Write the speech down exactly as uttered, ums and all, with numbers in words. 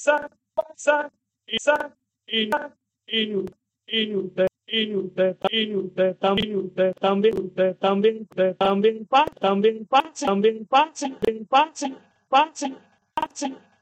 sa, sa, y sa, y na, y u, y usted, y usted, y usted también, usted también, usted también, usted también, pa, también, pa, también, pa, también, pa, pa, pa,